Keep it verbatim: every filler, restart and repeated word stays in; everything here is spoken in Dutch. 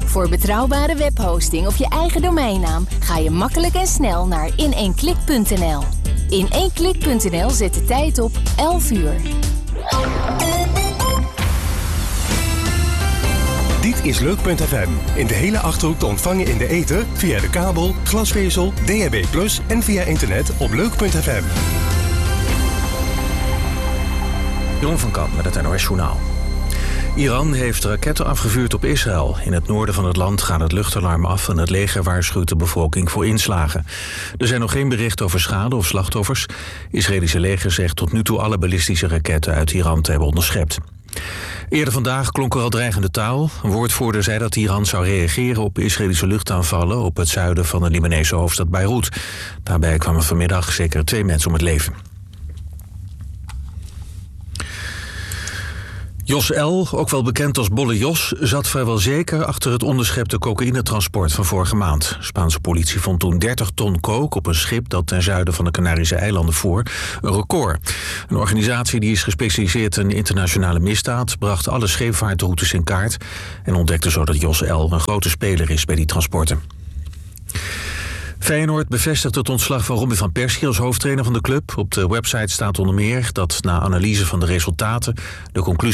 Voor betrouwbare webhosting of je eigen domeinnaam ga je makkelijk en snel naar in één klik punt n l. in één klik punt n l zet de tijd op elf uur. Dit is Leuk punt f m. In de hele Achterhoek te ontvangen in de ether, via de kabel, glasvezel, D H B plus, en via internet op Leuk punt f m. Jeroen van Kamp met het N O S Journaal. Iran heeft raketten afgevuurd op Israël. In het noorden van het land gaat het luchtalarm af en het leger waarschuwt de bevolking voor inslagen. Er zijn nog geen berichten over schade of slachtoffers. Israëlische leger zegt tot nu toe alle ballistische raketten uit Iran te hebben onderschept. Eerder vandaag klonk er al dreigende taal. Een woordvoerder zei dat Iran zou reageren op Israëlische luchtaanvallen op het zuiden van de Libanese hoofdstad Beirut. Daarbij kwamen vanmiddag zeker twee mensen om het leven. Jos L., ook wel bekend als Bolle Jos, zat vrijwel zeker achter het onderschepte cocaïnetransport van vorige maand. Spaanse politie vond toen dertig ton coke op een schip dat ten zuiden van de Canarische eilanden voer. Een record. Een organisatie die is gespecialiseerd in internationale misdaad bracht alle scheepvaartroutes in kaart en ontdekte zo dat Jos L. een grote speler is bij die transporten. Feyenoord bevestigt het ontslag van Robin van Persie als hoofdtrainer van de club. Op de website staat onder meer dat na analyse van de resultaten de conclusie